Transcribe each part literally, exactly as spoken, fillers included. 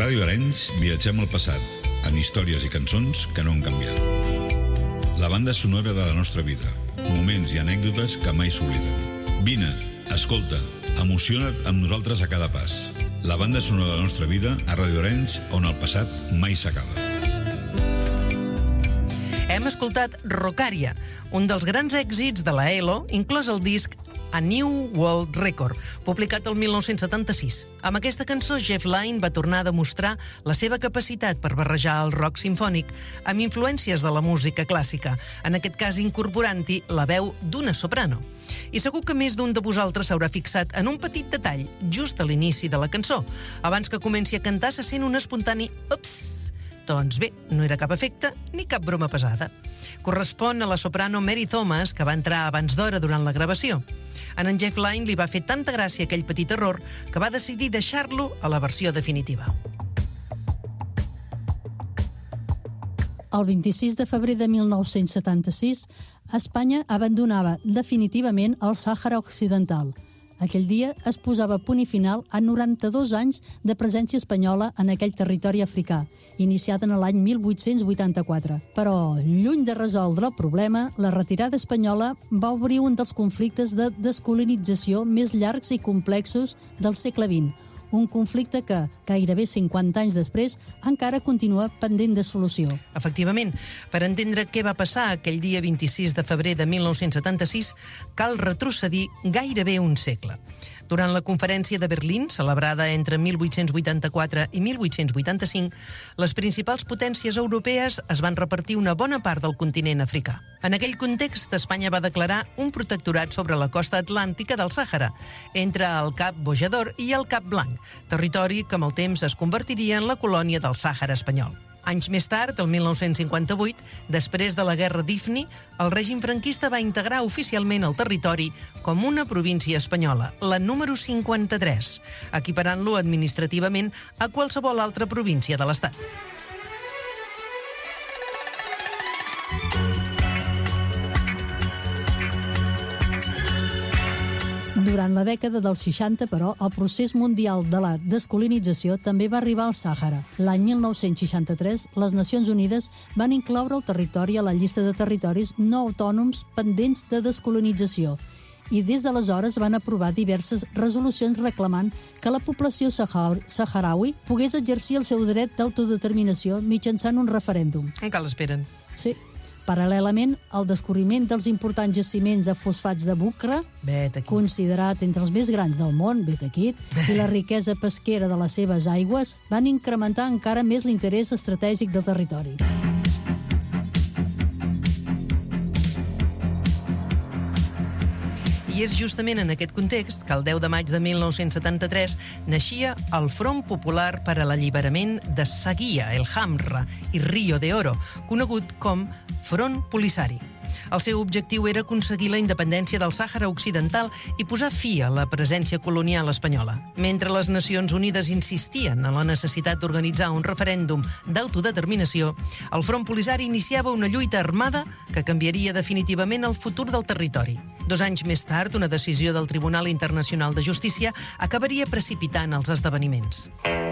Ràdio Arenys viatgem al passat, en històries i cançons que no han canviat. La banda sonora de la nostra vida, moments i anècdotes que mai s'obliden. Vine, escolta, emociona't amb nosaltres a cada pas. La banda sonora de la nostra vida a Ràdio Arenys, on el passat mai s'acaba. Hem escoltat Rockaria, un dels grans èxits de la E L O, inclòs el disc A New World Record, publicat el mil nou-cents setanta-sis. Amb aquesta cançó, Jeff Lynne va tornar a demostrar la seva capacitat per barrejar el rock simfònic amb influències de la música clàssica, en aquest cas incorporant-hi la veu d'una soprano. I segur que més d'un de vosaltres s'haurà fixat en un petit detall just a l'inici de la cançó. Abans que comenci a cantar se sent un espontani «ups». Doncs bé, no era cap efecte ni cap broma pesada. Correspon a la soprano Mary Thomas, que va entrar abans d'hora durant la gravació. En en Jeff Lynne li va fer tanta gràcia aquell petit error que va decidir deixar-lo a la versió definitiva. El vint-i-sis de febrer de mil nou-cents setanta-sis, Espanya abandonava definitivament el Sàhara Occidental. Aquell dia es posava punt i final a noranta-dos anys de presència espanyola en aquell territori africà, iniciat en l'any mil vuit-cents vuitanta-quatre. Però, lluny de resoldre el problema, la retirada espanyola va obrir un dels conflictes de descolonització més llargs i complexos del segle vint, un conflicte que, gairebé cinquanta anys després, encara continua pendent de solució. Efectivament, per entendre què va passar aquell dia vint-i-sis de febrer de mil nou-cents setanta-sis, cal retrocedir gairebé un segle. Durant la conferència de Berlín, celebrada entre mil vuit-cents vuitanta-quatre i mil vuit-cents vuitanta-cinc, les principals potències europees es van repartir una bona part del continent africà. En aquell context, Espanya va declarar un protectorat sobre la costa atlàntica del Sàhara, entre el Cap Bojador i el Cap Blanc, territori que amb el temps es convertiria en la colònia del Sàhara espanyol. Anys més tard, el mil nou-cents cinquanta-vuit, després de la Guerra d'Ifni, el règim franquista va integrar oficialment el territori com una província espanyola, la número cinquanta-tres, equiparant-lo administrativament a qualsevol altra província de l'Estat. Durant la dècada dels seixanta, però, el procés mundial de la descolonització també va arribar al Sàhara. L'any mil nou-cents seixanta-tres, les Nacions Unides van incloure el territori a la llista de territoris no autònoms pendents de descolonització i des d'aleshores van aprovar diverses resolucions reclamant que la població saharaui pogués exercir el seu dret d'autodeterminació mitjançant un referèndum. Encara l'esperen. Sí. Paral·lelament, el descobriment dels importants jaciments de fosfats de Bucra, considerat entre els més grans del món, Betakit, i la riquesa pesquera de les seves aigües, van incrementar encara més l'interès estratègic del territori. I és justament en aquest context que el deu de maig de mil nou-cents setanta-tres naixia el Front Popular per a l'Alliberament de Saguia, el Hamra i Rio de Oro, conegut com Front Polisari. El seu objectiu era aconseguir la independència del Sàhara Occidental i posar fi a la presència colonial espanyola. Mentre les Nacions Unides insistien en la necessitat d'organitzar un referèndum d'autodeterminació, el Front Polisari iniciava una lluita armada que canviaria definitivament el futur del territori. Dos anys més tard, una decisió del Tribunal Internacional de Justícia acabaria precipitant els esdeveniments.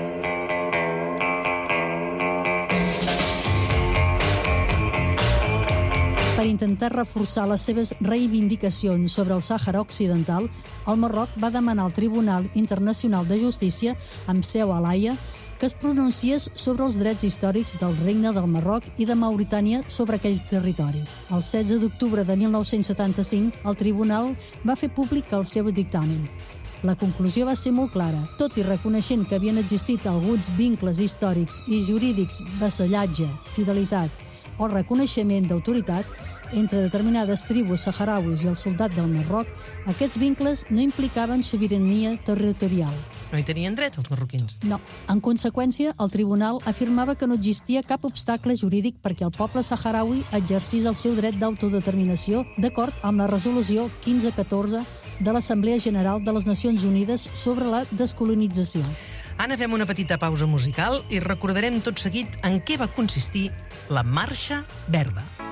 Per intentar reforçar les seves reivindicacions sobre el Sàhara Occidental, el Marroc va demanar al Tribunal Internacional de Justícia, amb seu a l'Haia, que es pronunciés sobre els drets històrics del Regne del Marroc i de Mauritània sobre aquell territori. El setze d'octubre de mil nou-cents setanta-cinc, el tribunal va fer públic el seu dictamen. La conclusió va ser molt clara. Tot i reconeixent que havien existit alguns vincles històrics i jurídics, vassallatge, fidelitat o reconeixement d'autoritat entre determinades tribus saharauis i el soldat del Marroc, aquests vincles no implicaven sobirania territorial. No hi tenien dret, els marroquins? No. En conseqüència, el tribunal afirmava que no existia cap obstacle jurídic perquè el poble saharaui exercís el seu dret d'autodeterminació d'acord amb la resolució quinze catorze de l'Assemblea General de les Nacions Unides sobre la descolonització. Ara fem una petita pausa musical i recordarem tot seguit en què va consistir la Marxa Verda.